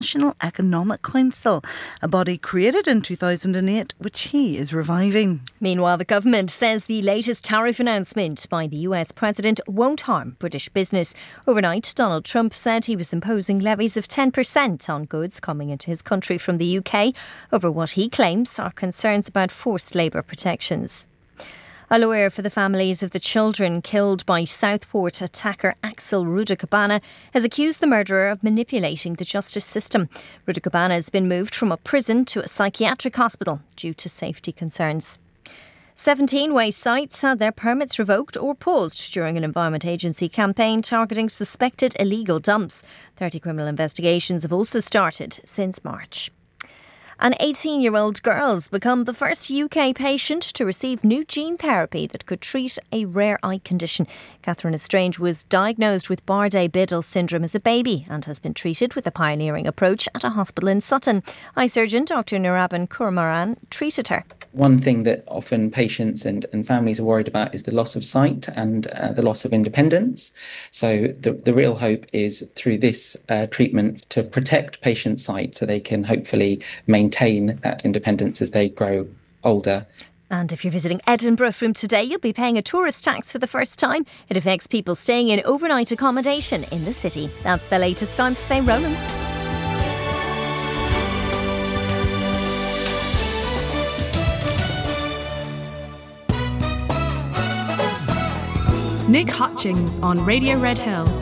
National Economic Council, a body created in 2008, which he is reviving. Meanwhile, the government says the latest tariff announcement by the US president won't harm British business. Overnight, Donald Trump said he was imposing levies of 10% on goods coming into his country from the UK over what he claims are concerns about forced labour protections. A lawyer for the families of the children killed by Southport attacker Axel Rudakabana has accused the murderer of manipulating the justice system. Rudakabana has been moved from a prison to a psychiatric hospital due to safety concerns. 17 waste sites had their permits revoked or paused during an Environment Agency campaign targeting suspected illegal dumps. 30 criminal investigations have also started since March. And 18-year-old girls become the first UK patient to receive new gene therapy that could treat a rare eye condition. Catherine Estrange was diagnosed with Bardet-Biedl syndrome as a baby and has been treated with a pioneering approach at a hospital in Sutton. Eye surgeon Dr Nuraban Kurmaran treated her. One thing that often patients and families are worried about is the loss of sight and the loss of independence. So the real hope is through this treatment to protect patients' sight so they can hopefully maintain that independence as they grow older. And if you're visiting Edinburgh from today, you'll be paying a tourist tax for the first time. It affects people staying in overnight accommodation in the city. That's the latest. I'm Faye Rowlands. Nick Hutchings on Radio Red Hill.